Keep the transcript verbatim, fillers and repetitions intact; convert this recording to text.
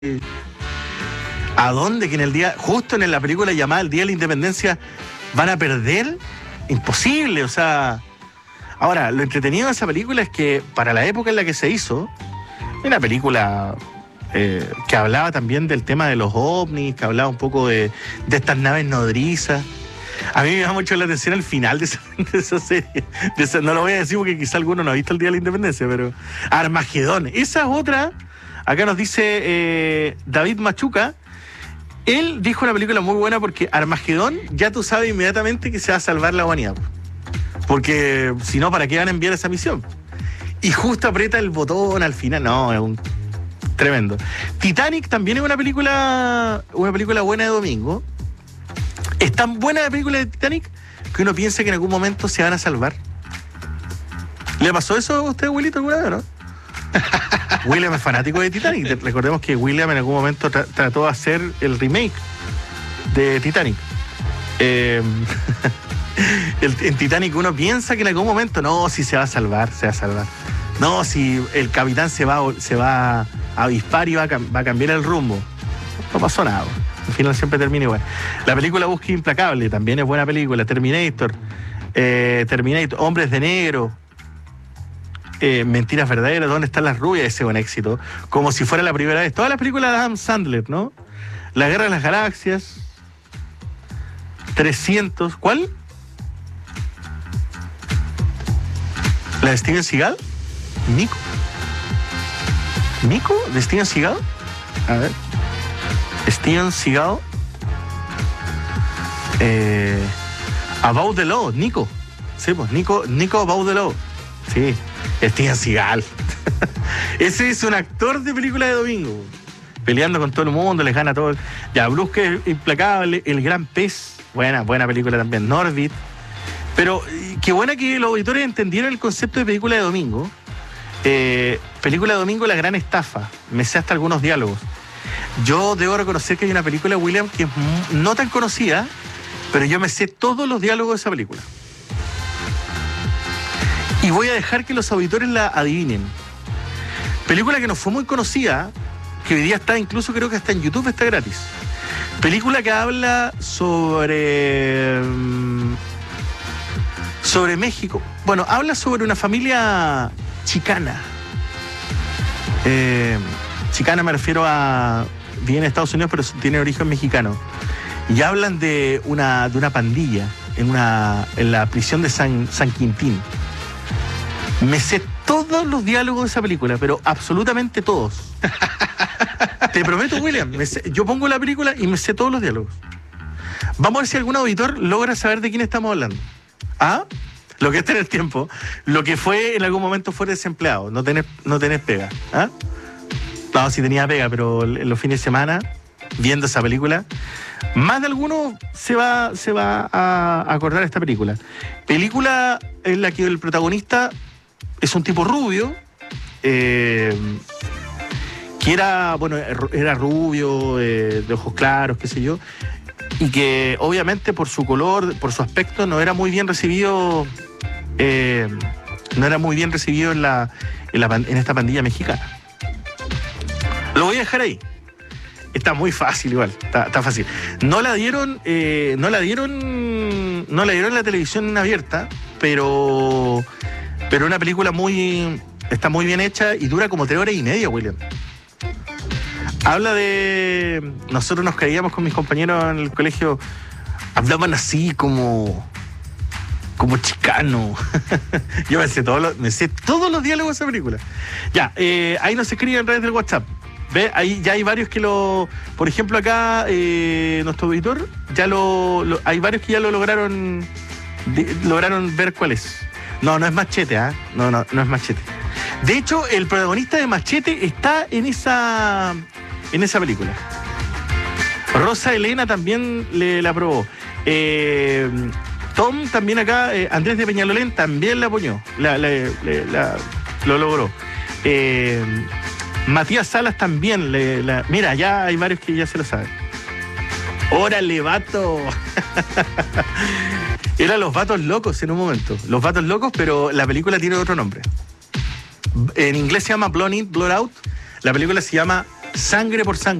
¿A dónde? Que en el día, justo en la película llamada El Día de la Independencia, van a perder. Imposible, o sea. Ahora, lo entretenido de esa película es que para la época en la que se hizo, era una película eh, que hablaba también del tema de los ovnis, que hablaba un poco de, de estas naves nodrizas. A mí me llama mucho la atención el final de esa, de esa serie. De esa, no lo voy a decir porque quizá alguno no ha visto El Día de la Independencia, pero Armagedón. Esa es otra. Acá nos dice eh, David Machuca. Él dijo una película muy buena porque Armagedón ya tú sabes inmediatamente que se va a salvar la humanidad. Porque si no, ¿para qué van a enviar esa misión? Y justo aprieta el botón al final. No, es un tremendo. Titanic también es una película, una película buena de domingo. Es tan buena la película de Titanic que uno piensa que en algún momento se van a salvar. ¿Le pasó eso a usted, Wilito, alguna vez, no? William es fanático de Titanic. Recordemos que William en algún momento tra- trató de hacer el remake de Titanic. Eh, el, en Titanic uno piensa que en algún momento, no, si se va a salvar, se va a salvar. No, si el capitán se va, se va a avispar y va a, va a cambiar el rumbo. No pasó nada. Al final siempre termina igual. La película Búsqueda Implacable también es buena película. Terminator, eh, Terminator, Hombres de Negro. Eh, Mentiras Verdaderas, ¿Dónde están las rubias? Ese buen éxito. Como si fuera la primera vez. Todas las películas de Adam Sandler, ¿no? La Guerra de las Galaxias. trescientos. ¿Cuál? ¿La de Steven Seagal? ¿Nico? ¿Nico? ¿De Steven Seagal? A ver. Steven Seagal. Eh, About the Law, Nico. Sí, pues, Nico, Nico About the Law. Sí. Steven Seagal. Ese es un actor de película de domingo. Peleando con todo el mundo, les gana todo. Ya, Búsqueda Implacable, El Gran Pez. Buena, buena película también. Norbit. Pero qué buena que los auditores entendieron el concepto de película de domingo. Eh, película de domingo, La Gran Estafa. Me sé hasta algunos diálogos. Yo debo reconocer que hay una película, William, que es no tan conocida, pero yo me sé todos los diálogos de esa película. Y voy a dejar que los auditores la adivinen. Película que no fue muy conocida, que hoy día está, incluso creo que está en YouTube, está gratis. Película que habla sobre... sobre México. Bueno, habla sobre una familia chicana. Eh, chicana me refiero a... vive en Estados Unidos, pero tiene origen mexicano. Y hablan de una, de una pandilla en, una, en la prisión de San, San Quintín. Me sé todos los diálogos de esa película, pero absolutamente todos. Te prometo, William, me sé, yo pongo la película y me sé todos los diálogos. Vamos a ver si algún auditor logra saber de quién estamos hablando. ¿Ah? Lo que es tener tiempo. Lo que fue en algún momento fue desempleado. No tenés, no tenés pega. ¿Ah? No, sí tenía pega, pero en los fines de semana, viendo esa película, más de alguno se va, se va a acordar de esta película. Película en la que el protagonista es un tipo rubio, eh, que era, bueno, era rubio, eh, de ojos claros, qué sé yo, y que obviamente por su color, por su aspecto, no era muy bien recibido, eh, no era muy bien recibido en, la, en, la, en esta pandilla mexicana. Lo voy a dejar ahí. Está muy fácil igual, está, está fácil. No la dieron, eh, no la dieron, no la dieron en la televisión abierta, pero... Pero una película muy... está muy bien hecha y dura como tres horas y media, William. Habla de... Nosotros nos creíamos con mis compañeros en el colegio, hablaban así como... como chicano. Yo me sé, todos los, me sé todos los diálogos de esa película. Ya, eh, ahí nos escriben en redes del WhatsApp. ¿Ve? Ahí ya hay varios que lo... Por ejemplo, acá, eh, nuestro editor, ya lo, lo... hay varios que ya lo lograron... De, lograron ver cuál es. No, no es Machete, ¿ah? ¿eh? No, no, no es Machete. De hecho, el protagonista de Machete está en esa en esa película. Rosa Elena también le, la aprobó. Eh, Tom también acá, eh, Andrés de Peñalolén también la apoyó. La, la, la, la, lo logró. Eh, Matías Salas también. Le, la, mira, ya hay varios que ya se lo saben. ¡Órale, vato! Eran Los Vatos Locos en un momento. Los Vatos Locos, pero la película tiene otro nombre. En inglés se llama Blood In, Blood Out. La película se llama Sangre por sangre.